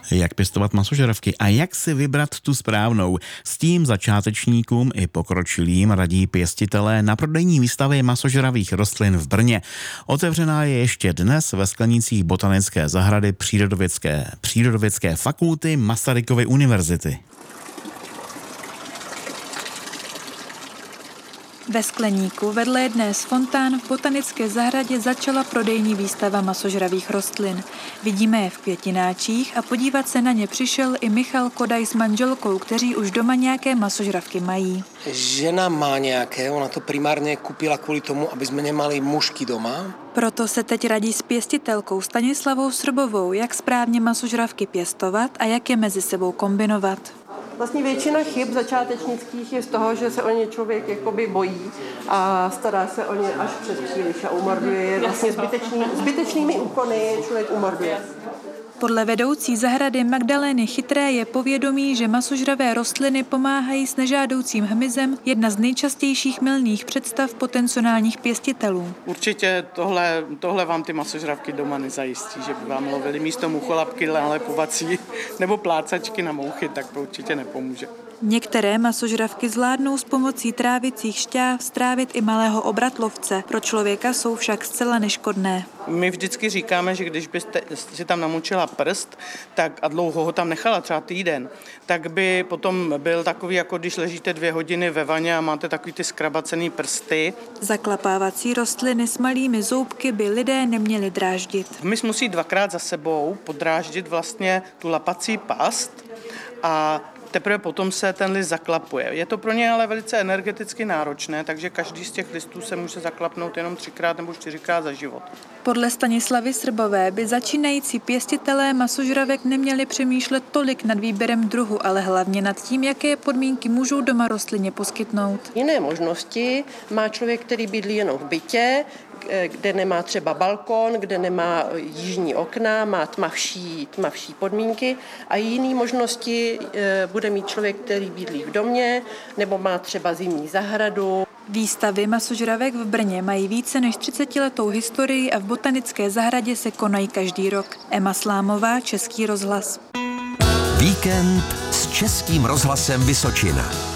Jak pěstovat masožravky a jak si vybrat tu správnou. S tím začátečníkům i pokročilým radí pěstitelé na prodejní výstavě masožravých rostlin v Brně. Otevřená je ještě dnes ve sklenících Botanické zahrady Přírodovědské fakulty Masarykovy univerzity. Ve skleníku vedle jedné z fontán v Botanické zahradě začala prodejní výstava masožravých rostlin. Vidíme je v květináčích a podívat se na ně přišel i Michal Kodaj s manželkou, kteří už doma nějaké masožravky mají. Žena má nějaké, ona to primárně kupila kvůli tomu, aby jsme nemali mušky doma. Proto se teď radí s pěstitelkou Stanislavou Srbovou, jak správně masožravky pěstovat a jak je mezi sebou kombinovat. Vlastně většina chyb začátečnických je z toho, že se o ně člověk jakoby bojí a stará se o ně až přes příliš a umorďuje je. Vlastně zbytečnými úkony člověk umorďuje. Podle vedoucí zahrady Magdalény Chytré je povědomí, že masožravé rostliny pomáhají s nežádoucím hmyzem jedna z nejčastějších mylných představ potenciálních pěstitelů. Určitě tohle vám ty masožravky doma nezajistí, že by vám lovili místo mucholapky nalepovací nebo plácačky na mouchy, tak to určitě nepomůže. Některé masožravky zvládnou s pomocí trávicích šťáv strávit i malého obratlovce. Pro člověka jsou však zcela neškodné. My vždycky říkáme, že když byste si tam namočila prst tak a dlouho ho tam nechala, třeba týden, tak by potom byl takový, jako když ležíte 2 hodiny ve vaně a máte takový ty skrabacený prsty. Zaklapávací rostliny s malými zoubky by lidé neměli dráždit. Hmyz musí 2krát za sebou podráždit vlastně tu lapací past a teprve potom se ten list zaklapuje. Je to pro ně ale velice energeticky náročné, takže každý z těch listů se může zaklapnout jenom 3krát nebo 4krát za život. Podle Stanislavy Srbové by začínající pěstitelé masožravek neměli přemýšlet tolik nad výběrem druhu, ale hlavně nad tím, jaké podmínky můžou doma rostlině poskytnout. Jiné možnosti má člověk, který bydlí jenom v bytě, kde nemá třeba balkon, kde nemá jižní okna, má tmavší podmínky a jiné možnosti bude mít člověk, který bydlí v domě nebo má třeba zimní zahradu. Výstavy masožravek v Brně mají více než 30letou historii a v Botanické zahradě se konají každý rok. Emma Slámová, Český rozhlas. Víkend s Českým rozhlasem Vysočina.